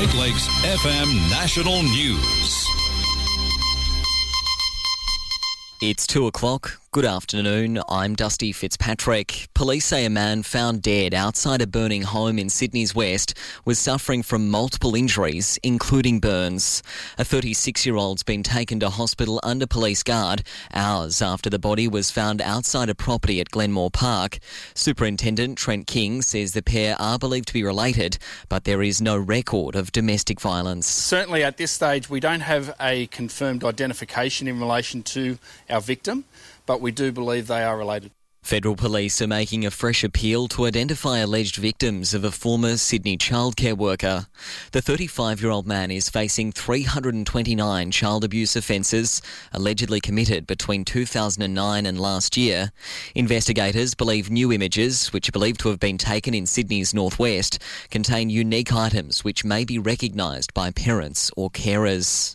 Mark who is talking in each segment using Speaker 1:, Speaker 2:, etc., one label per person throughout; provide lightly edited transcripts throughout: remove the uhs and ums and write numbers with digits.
Speaker 1: Great Lakes FM National News.
Speaker 2: It's 2 o'clock. Good afternoon. I'm Dusty Fitzpatrick. Police say a man found dead outside a burning home in Sydney's West was suffering from multiple injuries, including burns. A 36-year-old's been taken to hospital under police guard hours after the body was found outside a property at Glenmore Park. Superintendent Trent King says the pair are believed to be related, but there is no record of domestic violence.
Speaker 3: Certainly at this stage we don't have a confirmed identification in relation to our victim, but we do believe they are related.
Speaker 2: Federal police are making a fresh appeal to identify alleged victims of a former Sydney childcare worker. The 35-year-old man is facing 329 child abuse offences allegedly committed between 2009 and last year. Investigators believe new images, which are believed to have been taken in Sydney's northwest, contain unique items which may be recognised by parents or carers.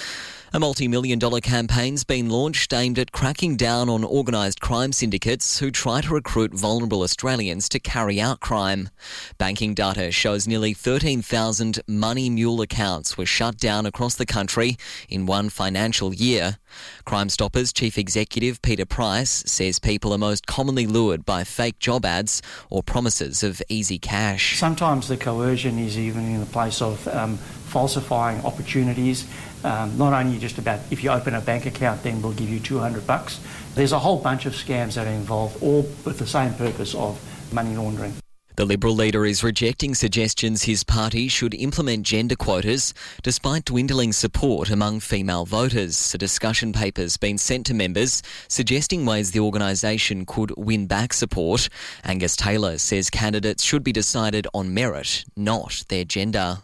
Speaker 2: A multi-million-dollar campaign's been launched aimed at cracking down on organised crime syndicates who try to recruit vulnerable Australians to carry out crime. Banking data shows nearly 13,000 money mule accounts were shut down across the country in one financial year. Crime Stoppers Chief Executive Peter Price says people are most commonly lured by fake job ads or promises of easy cash.
Speaker 4: Sometimes the coercion is even in the place of falsifying opportunities. Not only just about if you open a bank account then we'll give you $200. There's a whole bunch of scams that are involved, all with the same purpose of money laundering.
Speaker 2: The Liberal leader is rejecting suggestions his party should implement gender quotas despite dwindling support among female voters. A discussion paper's been sent to members suggesting ways the organisation could win back support. Angus Taylor says candidates should be decided on merit, not their gender.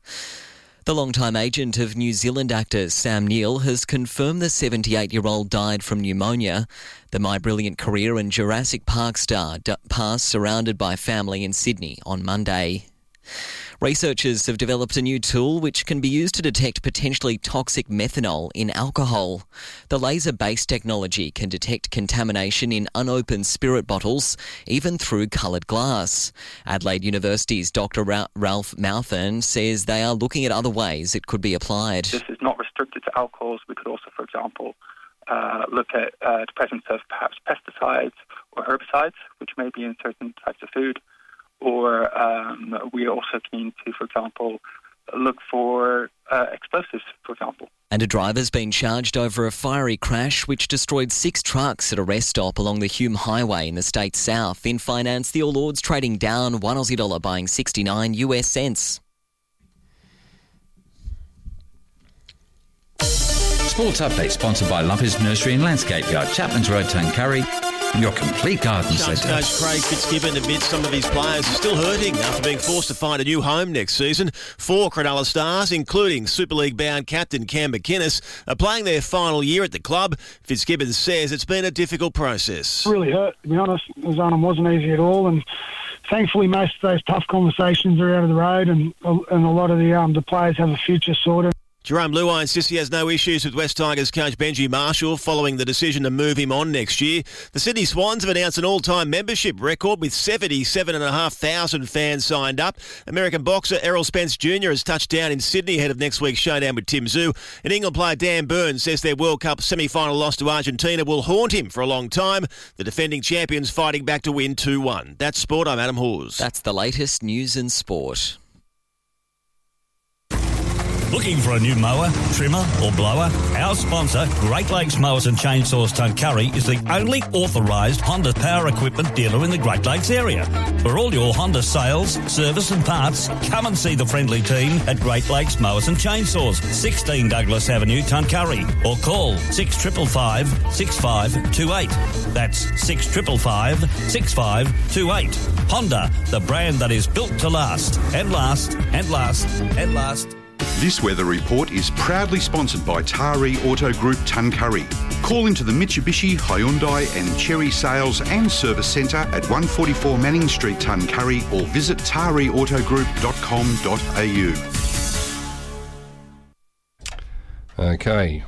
Speaker 2: The long-time agent of New Zealand actor Sam Neill has confirmed the 78-year-old died from pneumonia. The My Brilliant Career and Jurassic Park star passed surrounded by family in Sydney on Monday. Researchers have developed a new tool which can be used to detect potentially toxic methanol in alcohol. The laser-based technology can detect contamination in unopened spirit bottles, even through coloured glass. Adelaide University's Dr. Ralph Mouthern says they are looking at other ways it could be applied.
Speaker 5: This is not restricted to alcohols. We could also, for example, look at the presence of perhaps pesticides or herbicides, which may be in certain types of food. Or we are also keen to, for example, look for explosives, for example.
Speaker 2: And a driver's been charged over a fiery crash which destroyed 6 trucks at a rest stop along the Hume Highway in the state's south. In finance, the All Ords trading down, $1 Aussie buying 69 US cents.
Speaker 6: Sports Update sponsored by Lumpy's Nursery and Landscape Yard, Chapman's Road, Tuncurry. Your complete garden centre.
Speaker 7: Coach Craig Fitzgibbon admits some of his players are still hurting after being forced to find a new home next season. 4 Cronulla stars, including Super League-bound captain Cam McInnes, are playing their final year at the club. Fitzgibbon says it's been a difficult process.
Speaker 8: It really hurt, to be honest. It wasn't easy at all, and thankfully most of those tough conversations are out of the road, and a lot of the players have a future sorted.
Speaker 7: Jerome Luai insists he has no issues with West Tigers coach Benji Marshall following the decision to move him on next year. The Sydney Swans have announced an all-time membership record with 77,500 fans signed up. American boxer Errol Spence Jr. has touched down in Sydney ahead of next week's showdown with Tim Tszyu. And England player Dan Burns says their World Cup semi-final loss to Argentina will haunt him for a long time. The defending champions fighting back to win 2-1. That's sport. I'm Adam Hawes.
Speaker 2: That's the latest news and sport.
Speaker 9: Looking for a new mower, trimmer or blower? Our sponsor, Great Lakes Mowers and Chainsaws Tuncurry, is the only authorised Honda power equipment dealer in the Great Lakes area. For all your Honda sales, service and parts, come and see the friendly team at Great Lakes Mowers and Chainsaws, 16 Douglas Avenue, Tuncurry, or call 6555 6528. That's 6555 6528. Honda, the brand that is built to last and last and last and last.
Speaker 10: This weather report is proudly sponsored by Taree Auto Group Tuncurry. Call into the Mitsubishi, Hyundai and Chery Sales and Service Centre at 144 Manning Street, Tuncurry, or visit tareeautogroup.com.au.
Speaker 11: Okay.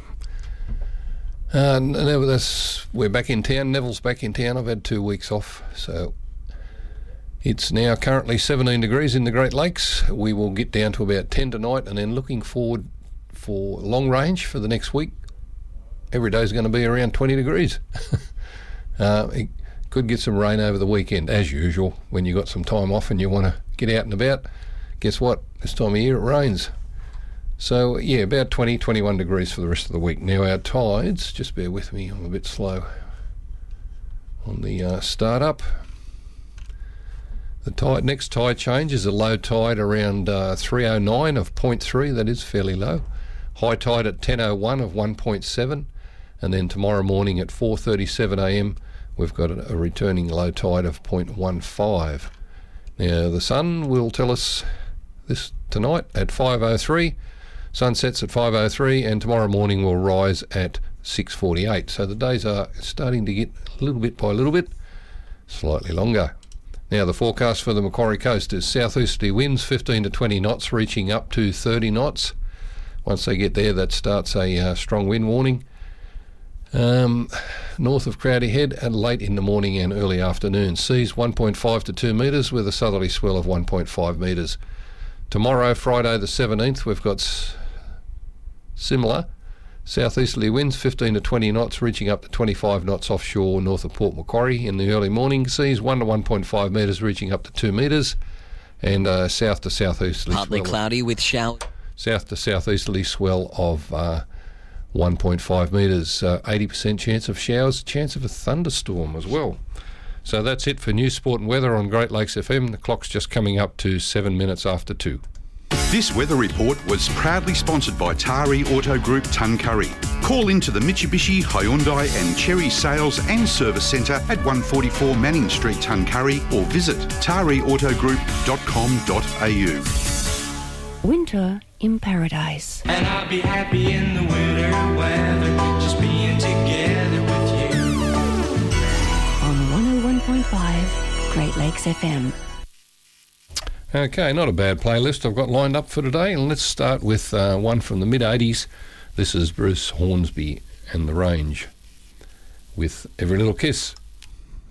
Speaker 11: We're back in town. Neville's back in town. I've had 2 weeks off, so It's now currently 17 degrees in the Great Lakes. We will get down to about 10 tonight, and then looking forward for long range for the next week. Every day is going to be around 20 degrees. It could get some rain over the weekend, as usual. When you've got some time off and you want to get out and about, guess what? This time of year it rains. So, yeah, about 20, 21 degrees for the rest of the week. Now, our tides, just bear with me, I'm a bit slow on the start-up. The next tide change is a low tide around 3:09 of 0.3, that is fairly low. High tide at 10:01 of 1.7, and then tomorrow morning at 4:37am we've got a returning low tide of 0.15. Now the sun will tell us this tonight at 5:03, sun sets at 5:03, and tomorrow morning will rise at 6:48. So the days are starting to get a little bit by little bit slightly longer. Now the forecast for the Macquarie Coast is southeasterly winds 15 to 20 knots, reaching up to 30 knots. Once they get there, that starts a strong wind warning. North of Crowdy Head and late in the morning and early afternoon. Seas 1.5 to 2 metres with a southerly swell of 1.5 metres. Tomorrow, Friday the 17th, we've got similar southeasterly winds 15 to 20 knots, reaching up to 25 knots offshore north of Port Macquarie in the early morning. Seas 1 to 1.5 metres, reaching up to 2 metres. And south to southeasterly
Speaker 2: partly
Speaker 11: swell.
Speaker 2: Cloudy with shower.
Speaker 11: South to southeasterly swell of 1.5 metres, 80% chance of showers, chance of a thunderstorm as well. So that's it for news, sport and weather on Great Lakes FM. The clock's just coming up to 7 minutes after 2.
Speaker 10: This weather report was proudly sponsored by Tari Auto Group Tuncurry. Call into the Mitsubishi, Hyundai and Cherry Sales and Service Centre at 144 Manning Street, Tuncurry, or visit tariautogroup.com.au.
Speaker 12: Winter in Paradise.
Speaker 13: And I'll be happy in the winter weather, just being together with you.
Speaker 12: On 101.5 Great Lakes FM.
Speaker 11: Okay, not a bad playlist I've got lined up for today, and let's start with one from the mid-80s. This is Bruce Hornsby and The Range with Every Little Kiss.